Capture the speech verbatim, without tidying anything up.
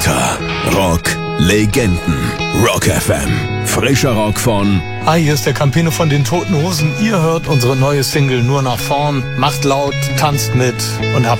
Unter Rock Legenden. Rock F M. Frischer Rock von... Hi, hier ist der Campino von den Toten Hosen. Ihr hört unsere neue Single Nur nach vorn. Macht laut, tanzt mit und habt